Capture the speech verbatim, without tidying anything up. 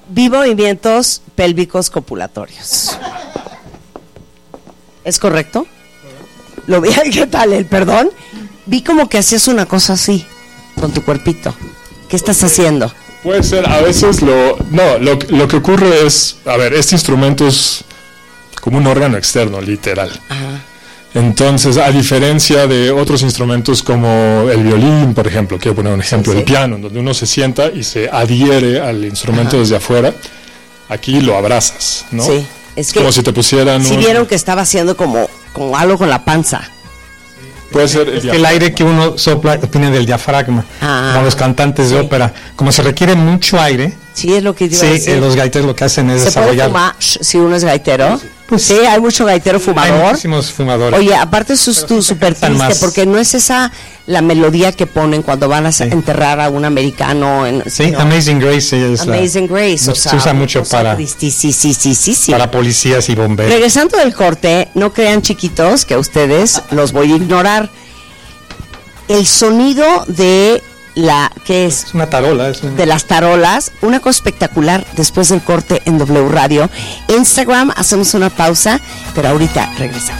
vi movimientos pélvicos copulatorios. ¿Es correcto? Lo vi, ¿qué tal? El perdón. Vi como que hacías una cosa así con tu cuerpito. ¿Qué estás haciendo? Puede ser, a veces lo... No, lo, lo que ocurre es... A ver, este instrumento es como un órgano externo, literal. Ajá. Entonces, a diferencia de otros instrumentos como el violín, por ejemplo, quiero poner un ejemplo, sí, sí. el piano, en donde uno se sienta y se adhiere al instrumento, ajá, desde afuera, aquí lo abrazas, ¿no? Sí, es, es que como si te pusieran... Si un... vieron que estaba haciendo como, como algo con la panza. Puede ser el, es que el aire que uno sopla viene del diafragma, ah, como los cantantes sí. de ópera. Como se requiere mucho aire, sí, es lo que sí, eh, los gaiteros lo que hacen es ¿Se desarrollar. puede fumar si uno es gaitero? Sí, pues, sí, hay mucho gaitero fumador. Hay muchísimos fumadores. Oye, aparte eso es tu super triste, porque no es esa la melodía que ponen cuando van a sí. enterrar a un americano. En, sí, ¿no? Amazing Grace es Amazing la, Grace. No, o sea, se usa mucho para, sí, sí, sí, sí, sí, sí. para policías y bomberos. Regresando del corte, no crean chiquitos que a ustedes los voy a ignorar. El sonido de la que es, es una tarola, es una... de las tarolas, una cosa espectacular después del corte en W Radio. Instagram, hacemos una pausa, pero ahorita regresamos.